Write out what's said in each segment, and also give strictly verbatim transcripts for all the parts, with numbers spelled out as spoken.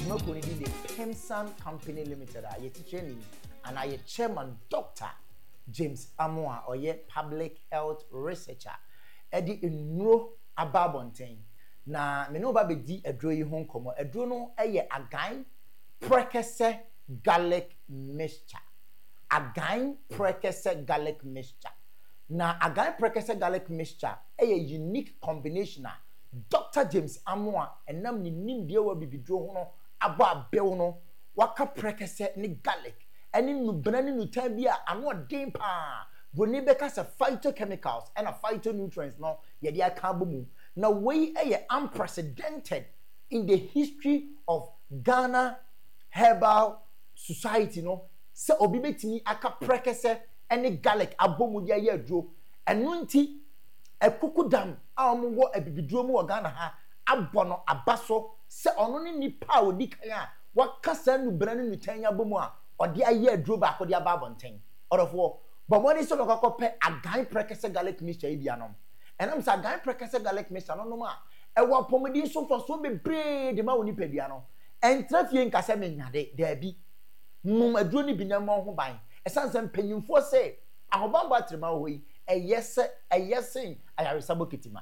adwumako ni di Pemsan Company Limited a ye training and I chairman Doctor James Amoah or ye public health researcher edi enuro ababonten na me no ba be di aduro yi ho nkomo aduro no eye agan prekese garlic mixture agan prekese garlic mixture na agan prekese garlic mixture eye unique combination a Doctor James Amoah enam ni nimde wa bibiduro ho no abo abew no waka prekese ni garlic eni nubena ni nutan bi a ano den pa boni beka se phytochemicals and a phytonutrients no ye dia ka bomu na we eye unprecedented in the history of Ghana Herbal Society no se obi betimi aka prekese eni garlic abomu dia ye aduro enu nti ekukudam a omwo abibiduro mu Ghana ha abono abaso se ono ni nipa odi kan a waka sa nubena ni nutan ya bomu a odi aye aduro ba ko dia babonten orofo but money so look up a guy prekese garlic mixture ibianom and I'm sa guy prekese garlic mixture no no ma e wa pomedi so for so be bread ma woni padua no entrafie nkase me nyade da bi mum aduro ni binam ho ban e sansam panyimfo se ahobamba atrema ho yi e yese e yesen ayaresa bokitima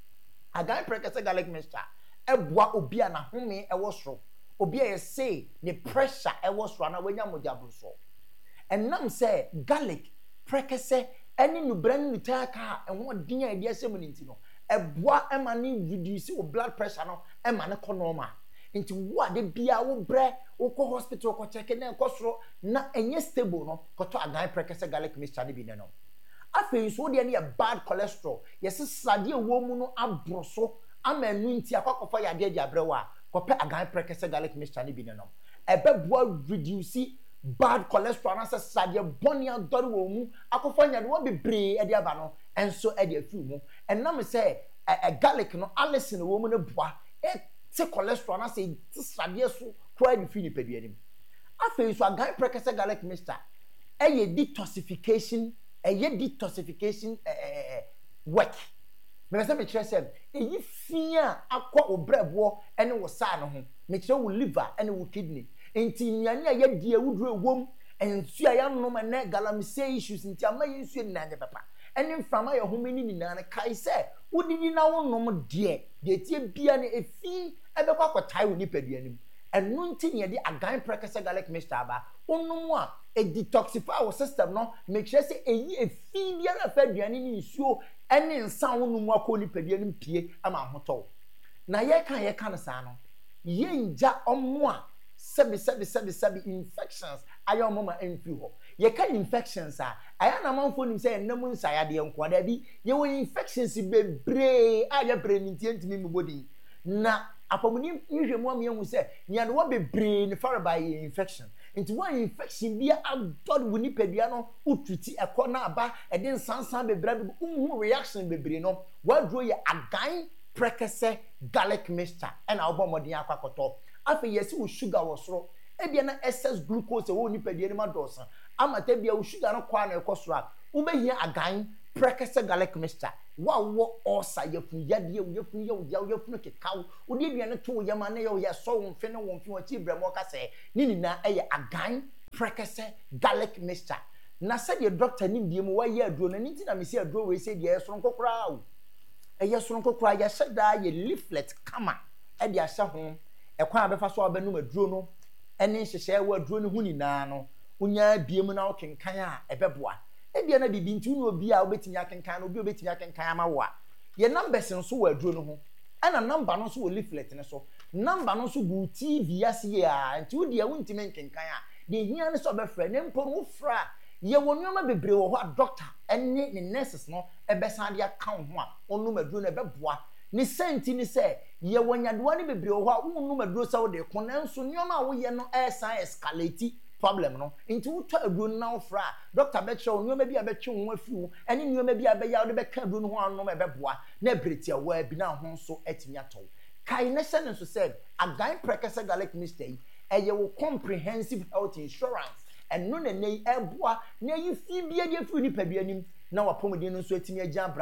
a guy prekese garlic mixture e boa obi ana home e wo soro obi e say the pressure e wo soro na wanya modabro so and nam say garlic prekese eni nubran nutaka enwo din a dia asem ni nti no eboa ema ni reduce o blood pressure no ema ne normal nti wo ade bia wo bre wo ko hospital ko check na ko soro na enye stable no ko to agan prekese garlic mixture ne bi ne no afei so de ne bad cholesterol yes sade wo mu no abroso ama enu nti akwakofa ya de dia brewa ko pe agan prekese garlic mixture ne bi ne no ebeboa reduce bad cholesterol na sade boni adori wo mu akofa nya de wo bebre e de aba no enso e de afi mu enam se e garlic no alison wo mu ne boa e te cholesterol na se sade so kwa de fi ni paduanim afei so agan prekese garlic mixture e ye detoxification e ye detoxification eh work me say me kire say e yi fia akwa obrebo ene wo sa no ho me kire wo liver ene wo kidney enti nyane a ye die wuduro ewom ensu a ya nom na galamsey issues enti ama yesu na anya papa ene mframa ye homeni ni na kai se wudini na wo nom de de tie bia ne efi ebekwa kwatai wo nipaduanim enu nti ne de agan prekese garlic mixture aba onum a e detoxify our system no make sure say eyi efi bia na fa duane ni nsuo ene nsan wo num akọ nipaduanim pie ama hoto na ye kan ye kan sa no ye nja omo a sebi sebi sebi sebi infections ayo mama enfi ho ye ka infections a aya na manfo nim say enam nsaya de enko da bi ye wo infections bebre aya brenintie ntimi mbodi na apomuni nhwemu am yehu say nya no bebre ne far by infection into one infection bia adod woni padua no ututi ekọ na aba e de nsansan bebre be unhu reaction bebre no wadro ye agan prekese garlic mixture and obomodin akwakoto afi yesi wo sugar wo soro ebia na excess glucose wo ni padua ni madosa amata bia wo sugar no kwa na ekosoro a wo behia agan prekese garlic mixture wa wo osa yefun yade yefun ye yefun kekaw wo de bia ne to ye ma na ye ye so wo mfe ne wo mfe wo chi bremo ka se ni ni na eye agan prekese garlic mixture na se de doctor ni bia mu wa ye aduro na ni ti na me se aduro we se de ye soro nkokora o eye soro nkokora ya sheda ye leaflet kama e de ahya ho ekwan abefa so abanum aduro no ene hyehye wa aduro no huni na no unya biem na okenkan a ebeboa ebia na bibi nti no obi a obetimi akenkan no obi obetimi akenkan ama wo a ye numbers nso wa aduro no ho ana number no so wo leaflet ne so number no so gu T V ase a nti wo dia wontimi nkenkan a de hia ne so obefra ne mpo no fra ye wonyo ma bebre wo ho a doctor ene ne nurses no ebesan de account ho a onum aduro no ebeboa ni senti ni se ye wonyadoa ni bebre wo ho a wonu maduro sa wo de ko nanso nyoma wo ye no e san escalate problem no nti wo to aduro na wo fra doctor be che nyoma bi abetwe wo afi wo ene nyoma bi abeya wo de be ka aduro no ho anom ebeboa na bretia wo abi na ho so atimi ato kai na se nso se agan prekese garlic mixture e ye wo comprehensive health insurance eno na nei eboa na yi fi bia de afi ni paduanim na wapomodin nso atimi agya brane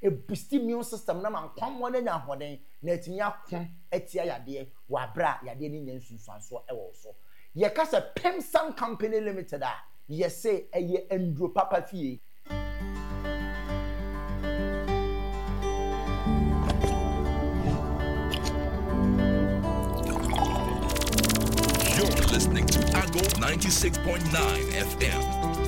a boost immune system na man kwam wona nya hoden na etinya ko etia yade wa bra yade ni nya nsunsuanso e wo so ye ka se Pemsan Company Limited a ye say eye enduro papa fie. You're listening to Ago ninety-six point nine F M.